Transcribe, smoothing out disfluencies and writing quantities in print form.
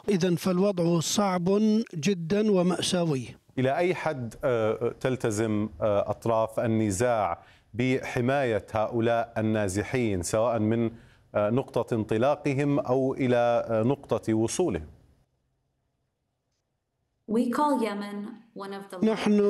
إذن فالوضع صعب جدا ومأساوي. إلى أي حد تلتزم أطراف النزاع بحماية هؤلاء النازحين سواء من نقطة انطلاقهم أو إلى نقطة وصولهم؟ نحن